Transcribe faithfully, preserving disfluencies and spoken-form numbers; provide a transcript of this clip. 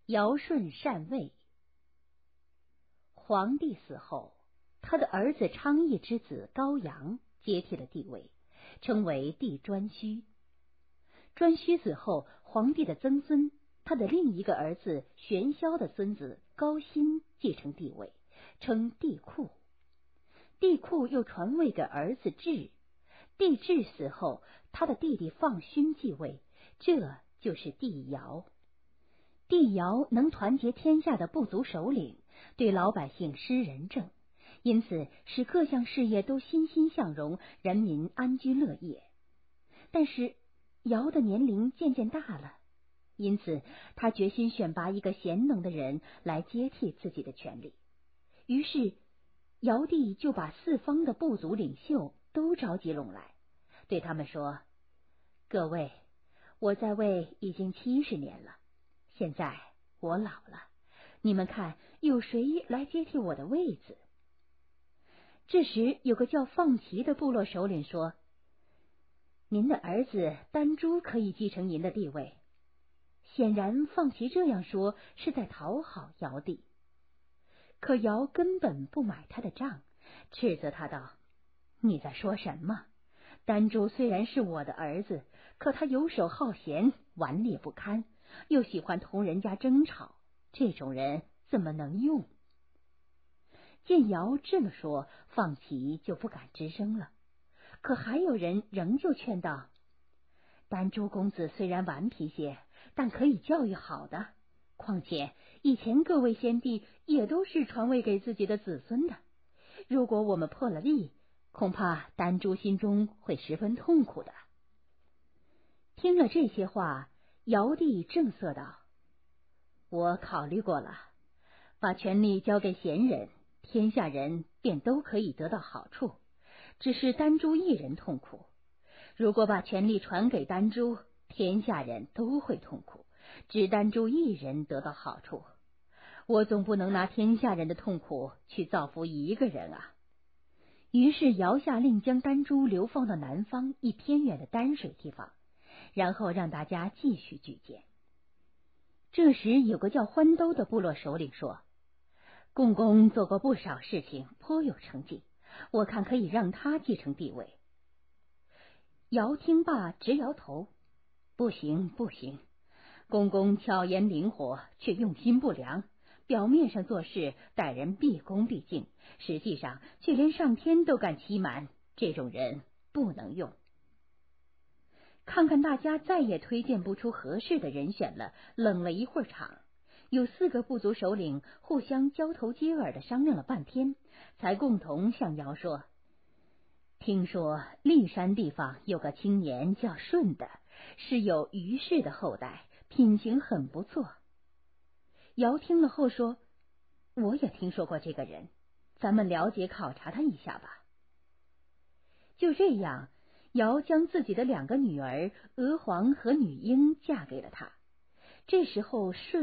尧舜禅位。皇帝死后，他的儿子昌邑之子高阳接替了帝位，称为帝颛顼。颛顼死后，皇帝的曾孙，他的另一个儿子玄霄的孙子高辛继承帝位，称帝喾。帝喾又传位给儿子智，帝智死后，他的弟弟放勋继位，这就是帝尧。帝尧能团结天下的部族首领，对老百姓施仁政，因此使各项事业都欣欣向荣，人民安居乐业。但是尧的年龄渐渐大了，因此他决心选拔一个贤能的人来接替自己的权力。于是尧帝就把四方的部族领袖都召集拢来，对他们说：各位，我在位已经七十年了，现在我老了，你们看有谁来接替我的位子？这时有个叫放齐的部落首领说：您的儿子丹朱可以继承您的地位。显然放齐这样说是在讨好尧帝，可尧根本不买他的账，斥责他道：你在说什么？丹朱虽然是我的儿子，可他游手好闲，顽劣不堪，又喜欢同人家争吵，这种人怎么能用？见尧这么说，放齐就不敢吱声了。可还有人仍旧劝道：丹朱公子虽然顽皮些，但可以教育好的，况且以前各位先帝也都是传位给自己的子孙的，如果我们破了例，恐怕丹朱心中会十分痛苦的。听了这些话，尧帝正色道：我考虑过了，把权力交给贤人，天下人便都可以得到好处，只是丹朱一人痛苦。如果把权力传给丹朱，天下人都会痛苦，只丹朱一人得到好处。我总不能拿天下人的痛苦去造福一个人啊。于是尧下令将丹朱流放到南方一偏远的丹水地方，然后让大家继续举荐。这时有个叫欢兜的部落首领说：共工做过不少事情，颇有成绩，我看可以让他继承帝位。尧听罢直摇头：不行不行，公公巧言灵活，却用心不良，表面上做事待人毕恭毕敬，实际上却连上天都敢欺瞒，这种人不能用。看看大家再也推荐不出合适的人选了，冷了一会儿场，有四个部族首领互相交头接耳的商量了半天，才共同向尧说：听说骊山地方有个青年叫舜的，是有虞氏的后代，品行很不错。尧听了后说：我也听说过这个人，咱们了解考察他一下吧。就这样，尧将自己的两个女儿娥皇和女英嫁给了他。这时候舜